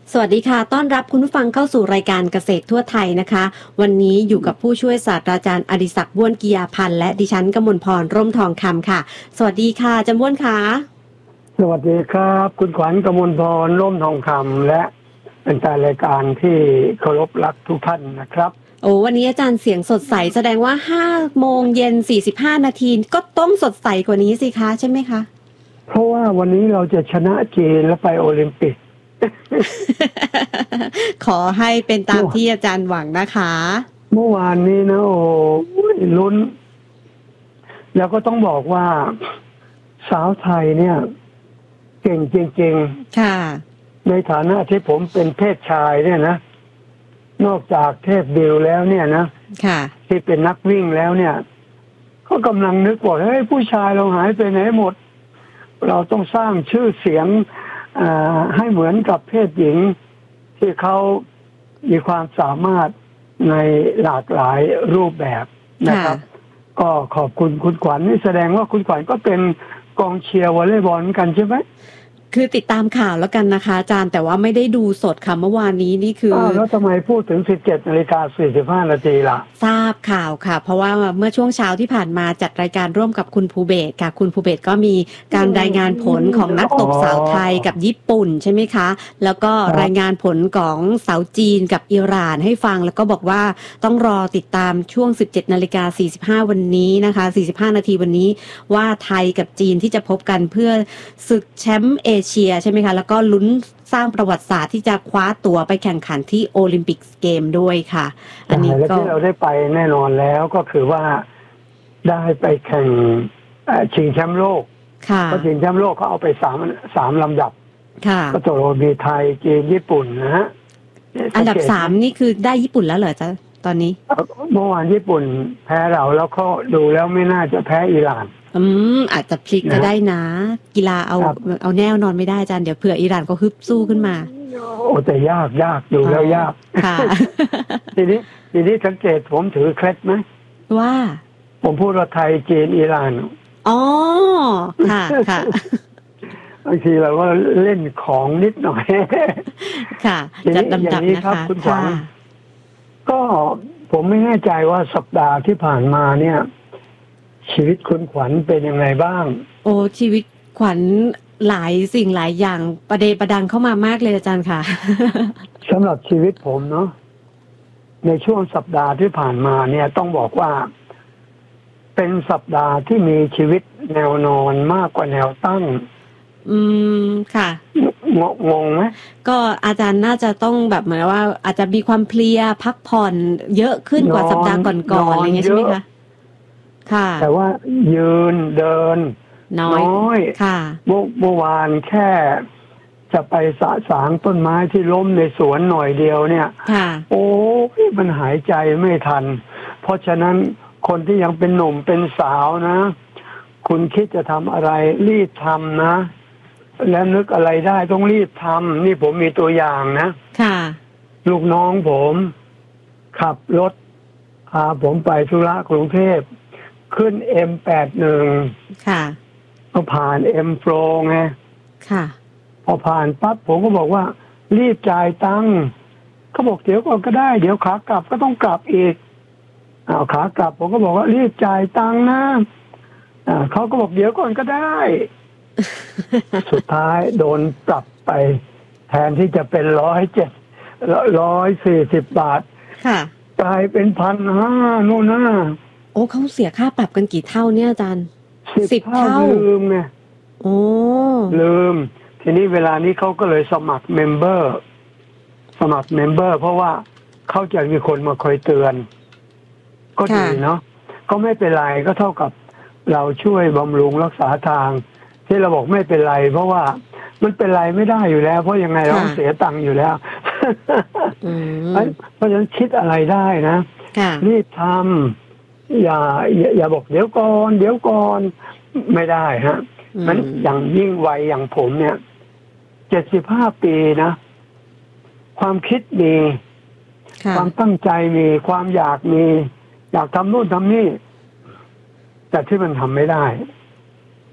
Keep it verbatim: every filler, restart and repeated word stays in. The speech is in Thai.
สวัสดีค่ะต้อนรับคุณผู้ฟังเข้าสู่รายการเกษตรทั่วไทยนะคะวันนี้อยู่กับผู้ช่วยศาสตราจารย์อดิศักดิ์บ้วนกิยาพันธ์และดิฉันกมลพรร่มทองคำค่ะสวัสดีค่ะอาจารย์บ้วนค่ะสวัสดีครับคุณขวัญกมลพรร่มทองคำและเป็นแฟนรายการที่เคารพรักทุกท่านนะครับโอ้วันนี้อาจารย์เสียงสดใสแสดงว่าห้าโมงเย็นสี่สิบห้านาทีก็ต้องสดใสกว่านี้สิคะใช่ไหมคะเพราะว่าวันนี้เราจะชนะจีนและไปโอลิมปิกขอให้เป็นตามที่อาจารย์หวังนะคะเมื่อวานนี้นะโอ้ลุ้นแล้วก็ต้องบอกว่าสาวไทยเนี่ยเก่งจริงๆค่ะในฐานะที่ผมเป็นเพศชายเนี่ยนะนอกจากเทพบิลแล้วเนี่ยนะค่ะที่เป็นนักวิ่งแล้วเนี่ยก็กำลังนึกว่าเฮ้ยผู้ชายเราหายไปไหนหมดเราต้องสร้างชื่อเสียงให้เหมือนกับเพศหญิงที่เขามีความสามารถในหลากหลายรูปแบบนะครับก็ขอบคุณคุณขวัญนี่แสดงว่าคุณขวัญก็เป็นกองเชียร์วอลเลย์บอลกันใช่ไหมคือติดตามข่าวแล้วกันนะคะอาจารย์แต่ว่าไม่ได้ดูสดค่ะเมื่อวานนี้นี่คืออ้าวแล้วทำไมพูดถึง สิบเจ็ดนาฬิกาสี่สิบห้านาทีล่ะทราบข่าวค่ะเพราะว่าเมื่อช่วงเช้าที่ผ่านมาจัดรายการร่วมกับคุณภูเบศค่ะคุณภูเบศก็มีการรายงานผลของนักตบสาวไทยกับญี่ปุ่นใช่ไหมคะแล้วก็รายงานผลของสาวจีนกับอิหร่านให้ฟังแล้วก็บอกว่าต้องรอติดตามช่วง สิบเจ็ดนาฬิกาสี่สิบห้าวันนี้นะคะสี่สิบห้านาทีวันนี้ว่าไทยกับจีนที่จะพบกันเพื่อศึกแชมป์เอเชียใช่ไหมคะแล้วก็ลุ้นสร้างประวัติศาสตร์ที่จะคว้าตั๋วไปแข่งขันที่โอลิมปิกเกมด้วยค่ะอันนี้ก็ที่เราได้ไปแน่นอนแล้วก็คือว่าได้ไปแข่งชิงแชมป์โลกเพราะชิงแชมป์โลกเขาเอาไปสามสามลำดับก็ตกลงมีไทยจีนญี่ปุ่นนะฮะอันดับสามนี่คือได้ญี่ปุ่นแล้วเหรอจ๊ะตอนนี้เมื่อวานญี่ปุ่นแพ้เราแล้วเขาดูแล้วไม่น่าจะแพ้อิหร่านอืมอาจจะพลิกก็ได้นะกีฬาเอาเอาแน่นอนไม่ได้อาจารย์เดี๋ยวเผื่ออิหร่านก็ฮึบสู้ขึ้นมาโอ้แต่ยากยากดูแล้วยากค่ะทีนี้ทีนี้สังเกตผมถือเคล็ดไหมว่าผมพูดว่าไทยจีนอิหร่านอ๋อค่ะค่ะบางทีเราก็เล่นของนิดหน่อยค่ะจัดลำดับนะคะคุณขวัญก็ผมไม่แน่ใจว่าสัปดาห์ที่ผ่านมาเนี่ยชีวิตคุณขวัญเป็นยังไงบ้างโอ้ชีวิตขวัญหลายสิ่งหลายอย่างประเดประดังเข้ามามากเลยอาจารย์ค่ะสำหรับชีวิตผมเนาะในช่วงสัปดาห์ที่ผ่านมาเนี่ยต้องบอกว่าเป็นสัปดาห์ที่มีชีวิตแนวนอนมากกว่าแนวตั้งอืมค่ะงงงไหมก็อาจารย์น่าจะต้องแบบเหมือนว่าอาจจะมีความเพลียพักผ่อนเยอะขึ้นกว่าสัปดาห์ก่อนๆอะไรอย่างเงี้ยใช่ไหมคะค่ะแต่ว่ายืนเดินน้อยค่ะเมื่อเมื่อวานแค่จะไปสะสางต้นไม้ที่ล้มในสวนหน่อยเดียวเนี่ยโอ้ยมันหายใจไม่ทันเพราะฉะนั้นคนที่ยังเป็นหนุ่มเป็นสาวนะคุณคิดจะทำอะไรรีบทำนะแล้วนึกอะไรได้ต้องรีบทำนี่ผมมีตัวอย่างนะค่ะลูกน้องผมขับรถพาผมไปธุระกรุงเทพขึ้น เอ็ม แปดสิบเอ็ดค่ะก็ผ่าน M Flow ไงค่ะพอผ่านปั๊บผมก็บอกว่ารีบจ่ายตังค์เขาบอกเดี๋ยวก่อนก็ได้เดี๋ยวขากลับก็ต้องกลับอีกอ้าวขากลับผมก็บอกว่ารีบจ่ายตังค์นะอ่าเขาก็บอกเดี๋ยวก่อนก็ได้ สุดท้ายโดนปรับไปแทนที่จะเป็นร้อยเจ็ดร้อยสี่สิบบาทค่ะกลายเป็นพันห้าโน่นนะโอ้เขาเสียค่าปรับกันกี่เท่าเนี่ยอาจารย์สิบเท่าลืมไงโอ้ลืมทีนี้เวลานี้เขาก็เลยสมัครเมมเบอร์สมัครเมมเบอร์เพราะว่าเขาจะมีคนมาคอยเตือนก็ดีเนาะก็ไม่เป็นไรก็เท่ากับเราช่วยบำรุงรักษาทางที่เราบอกไม่เป็นไรเพราะว่ามันเป็นไรไม่ได้อยู่แล้วเพราะยังไงเราเสียตังค์อยู่แล้วเพราะฉะนั้นคิดอะไรได้นะรีบทำอย่าอย่าบอกเดี๋ยวก่อนเดี๋ยวก่อนไม่ได้ฮะมันอย่างยิ่งวัยอย่างผมเนี่ยเจ็ดสิบห้าปีนะความคิดมีความตั้งใจมีความอยากมีอยากทำโน่นทำนี่แต่ที่มันทำไม่ได้